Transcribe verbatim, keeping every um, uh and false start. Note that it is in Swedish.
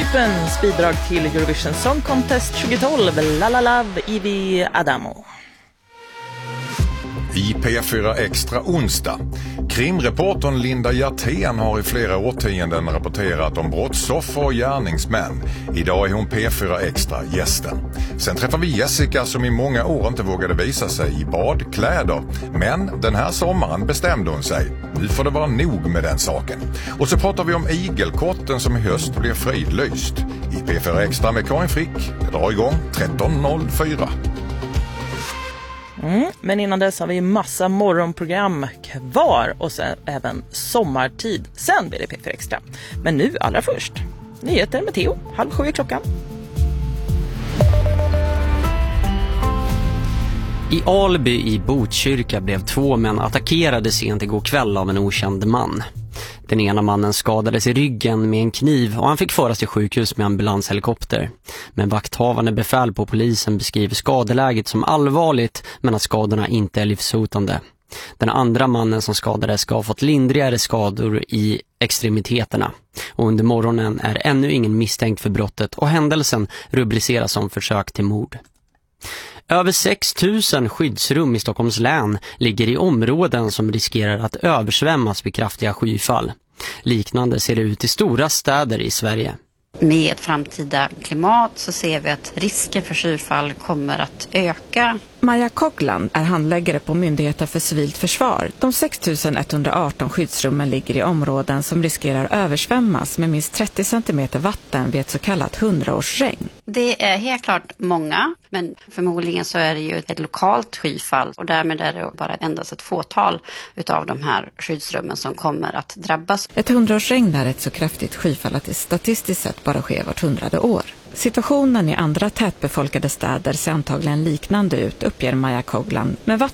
Cyperns bidrag till Eurovision Song Contest tjugohundratolv, La La Love, Ivi Adamo. I P fyra Extra onsdag. Krimreportern Linda Hjertén har i flera årtionden rapporterat om brottsoffer och gärningsmän. Idag är hon P fyra Extra gästen. Sen träffar vi Jessica som i många år inte vågade visa sig i badkläder. Men den här sommaren bestämde hon sig. Nu får det vara nog med den saken. Och så pratar vi om igelkotten som i höst blir fridlyst. I P fyra Extra med Karin Frick. Det drar igång tretton noll fyra. Mm, men innan dess har vi massa morgonprogram kvar och sen även sommartid. Sen blir det P fyra Extra. Men nu allra först. Nyheter med Theo. Halv sju är klockan. I Alby i Botkyrka blev två män attackerade sent igår kväll av en okänd man. Den ena mannen skadades i ryggen med en kniv och han fick föras till sjukhus med ambulanshelikopter. Men vakthavande befäl på polisen beskriver skadeläget som allvarligt men att skadorna inte är livshotande. Den andra mannen som skadades ska ha fått lindrigare skador i extremiteterna. Och under morgonen är ännu ingen misstänkt för brottet och händelsen rubriceras som försök till mord. Över sex tusen skyddsrum i Stockholms län ligger i områden som riskerar att översvämmas vid kraftiga skyfall. Liknande ser det ut i stora städer i Sverige. Med ett framtida klimat så ser vi att risken för skyfall kommer att öka. Maja Kockland är handläggare på Myndigheten för civilt försvar. De sex tusen etthundraarton skyddsrummen ligger i områden som riskerar översvämmas med minst trettio centimeter vatten vid ett så kallat hundraårsregn. Det är helt klart många, men förmodligen så är det ju ett lokalt skyfall och därmed är det bara endast ett fåtal utav de här skyddsrummen som kommer att drabbas. Ett hundraårsregn är ett så kraftigt skyfall att det statistiskt sett bara sker vart hundrade år. Situationen i andra tätbefolkade städer ser antagligen liknande ut, uppger Maja Koggland. Men vatten